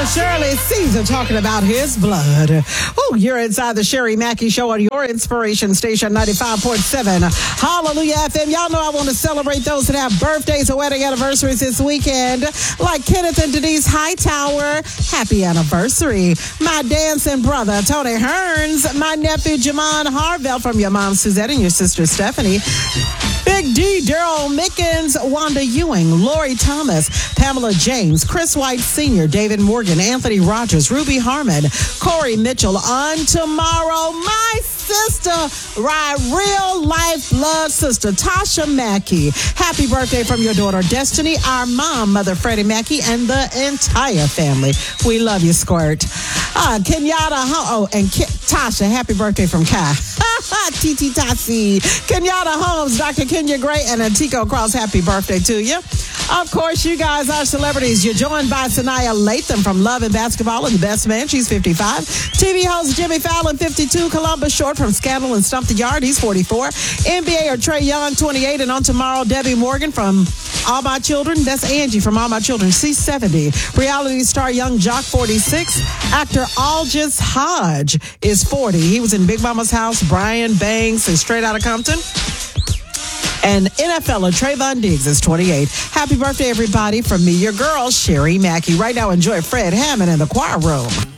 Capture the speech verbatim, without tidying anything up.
Shirley Caesar talking about his blood. Oh, you're inside the Sherry Mackey Show on your inspiration station, ninety-five point seven. Hallelujah F M. Y'all know I want to celebrate those that have birthdays or wedding anniversaries this weekend, like Kenneth and Denise Hightower. Happy anniversary. My dancing brother, Tony Hearns. My nephew, Jamon Harvell, from your mom, Suzette, and your sister, Stephanie. Big D, Daryl Mickens, Wanda Ewing, Lori Thomas, Pamela James, Chris White Senior, David Morgan, Anthony Rogers, Ruby Harmon, Corey Mitchell. On tomorrow, my sister, right, real life blood sister, Tasha Mackey. Happy birthday from your daughter, Destiny, our mom, Mother Freddie Mackey, and the entire family. We love you, Squirt. Uh, Kenyatta, oh, and K- Tasha, happy birthday from Kai. Titi Tassi. Kenyatta Holmes, Doctor Kenya Gray, and Antico Cross, happy birthday to you. Of course, you guys are celebrities. You're joined by Sanaya Latham from Love and Basketball and The Best Man. She's fifty-five. T V host Jimmy Fallon, fifty-two. Columbus Short from Scandal and Stump the Yard. He's forty-four. N B A or Trae Young, twenty-eight. And on tomorrow, Debbie Morgan from All My Children. That's Angie from All My Children. She's seventy. Reality star Young Jock, forty-six. Actor Aldous Hodge is forty. He was in Big Mama's House, Brian Banks, and Straight Outta Compton. And N F L er Trayvon Diggs is twenty-eight. Happy birthday, everybody, from me, your girl, Sherry Mackey. Right now, enjoy Fred Hammond in the choir room.